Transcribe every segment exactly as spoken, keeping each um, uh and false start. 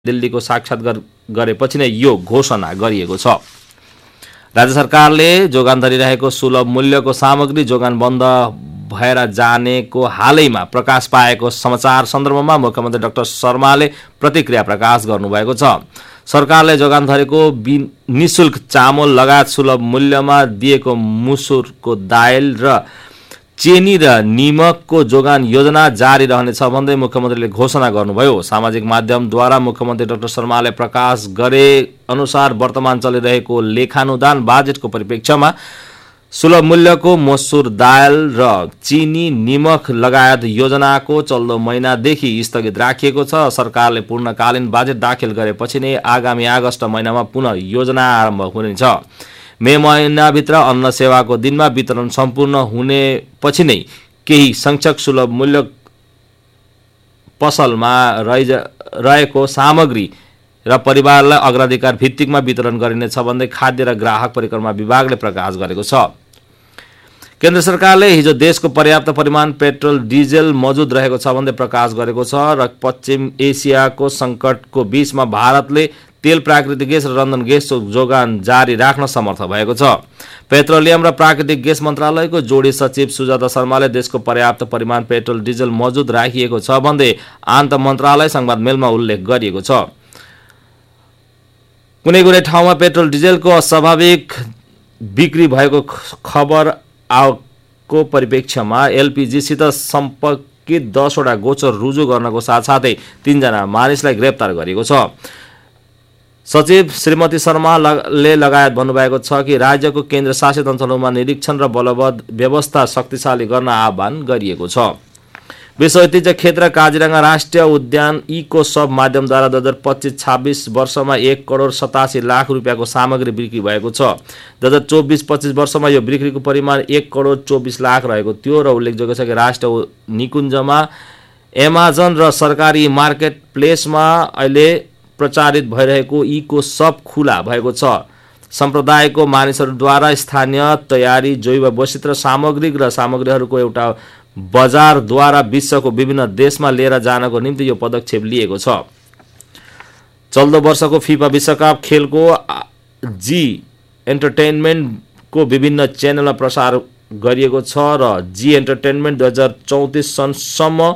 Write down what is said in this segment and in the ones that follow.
दिल्लीको साक्षात्कार गरेपछि नै यो घोषणा गरिएको छ। राज्य सरकारले जोगान धरिरहेको सुलभ मूल्यको सामग्री जोगान बन्द भएर जानेको हालैमा प्रकाश पाएको समाचार सन्दर्भमा मुख्यमन्त्री डाक्टर शर्माले प्रतिक्रिया प्रकाश गर्नुभएको छ। सरकारले जोगान धरेको निशुल्क चामल लगायत सुलभ मूल्यमा दिएको मुसुरको दाइल र चेनी र निमकको जोगान योजना जारी रहनेछ भन्दै मुख्यमन्त्रीले घोषणा गर्नुभयो। सामाजिक माध्यमद्वारा मुख्यमन्त्री डाक्टर शर्माले प्रकाश गरे अनुसार वर्तमान चलिरहेको लेखानुदान बजेटको परिप्रेक्ष्यमा सुलभ मूल्यको मसुर दाल र चिनी निमक लगायत योजनाको चल्दो महिनादेखि स्थगित राखिएको छ। सरकारले पूर्णकालीन बजेट दाखिल गरेपछि नै आगामी अगस्त महिनामा पुनः योजना आरम्भ हुनेछ। मे महिनाभित्र अन्न सेवाको दिनमा वितरण सम्पूर्ण हुने पछि नै केही संख्यक सुलभ मूल्य पसलमा रहेको सामग्री र परिवारलाई अग्राधिकार भित्तिकमा वितरण गरिनेछ भन्दै खाद्य र ग्राहक परिक्रमा विभागले प्रकाश गरेको छ। केन्द्र सरकारले हिजो देशको पर्याप्त परिमाण पेट्रोल डिजेल मौजुद रहेको छ भन्दै प्रकाश गरेको छ र पश्चिम एसियाको सङ्कटको बीचमा भारतले तेल प्राकृतिक ग्यास र रन्धन ग्यासको जोगान जारी राख्न समर्थ भएको छ। पेट्रोलियम र प्राकृतिक ग्यास मन्त्रालयको जोडी सचिव सुजाता शर्माले देशको पर्याप्त परिमाण पेट्रोल डिजेल मौजुद राखिएको छ भन्दै आन्तः मन्त्रालय संवाद मेलमा उल्लेख गरिएको छ। कुनै कुनै ठाउँमा पेट्रोल डिजेलको अस्वाभाविक बिक्री भएको खबर आएको परिप्रेक्ष्यमा एलपीजीसित सम्पर्कित दसवटा गोचर रुजु गर्नको साथसाथै तीनजना मानिसलाई ग्रेप्तार गरिएको छ। सचिव श्रीमती शर्माले लगायत भन्नुभएको छ कि राज्यको केन्द्र शासित अञ्चलहरूमा निरीक्षण र बलवद्ध व्यवस्था शक्तिशाली गर्न आह्वान गरिएको छ। विश्व ऐतिह्य क्षेत्र काजीरंगा राष्ट्रिय उद्यान इको सब माध्यमद्वारा दुई हजार पच्चीस छब्बीस वर्षमा एक करोड सतासी लाख रुपियाँको सामग्री बिक्री भएको छ। दुई हजार चौबिस पच्चीस वर्षमा यो बिक्रीको परिमाण एक करोड चौबिस लाख रहेको थियो र उल्लेखযোग्य छ कि राष्ट्रिय निकुञ्जमा एमाजन र सरकारी मार्केट प्लेसमा अहिले प्रचारित भइरहेको इको सब खुला भएको छ। सम्प्रदायको मानिसहरूद्वारा स्थानीय तयारी जैव वैचित्र सामग्री र सामग्रीहरूको एउटा बजारद्वारा विश्वको विभिन्न देशमा लिएर जानको निम्ति यो पदक्षेप लिएको छ। चल्दो वर्षको फिफा विश्वकप खेलको जी एन्टरटेनमेन्टको विभिन्न च्यानलमा प्रसार गरिएको छ र जी एन्टरटेनमेन्ट दुई हजार चौतिस सनसम्म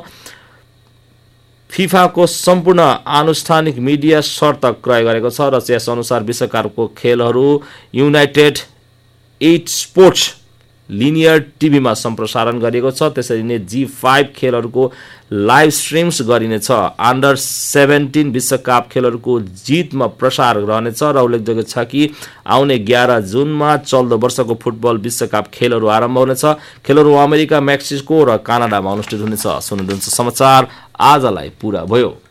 फिफाको सम्पूर्ण आनुष्ठानिक मिडिया शर्त क्रय गरेको छ र यस अनुसार विश्वकपको खेलहरू युनाइटेड एट स्पोर्ट्स लिनियर टिभीमा सम्प्रसारण गरिएको छ। त्यसरी नै जी फाइभ खेलहरूको लाइभ स्ट्रिम्स गरिनेछ। अन्डर सेभेन्टिन विश्वकप खेलहरूको जितमा प्रसार रहनेछ र उल्लेखযোग्य छ कि आउने एघार जुनमा चल्दो वर्षको फुटबल विश्वकप खेलहरू आरम्भ हुनेछ। खेलहरू अमेरिका, मेक्सिको र कनाडामा अनुष्ठित हुनेछ। सुन्नुहुन्छ समाचार आजलाई पुरा भयो।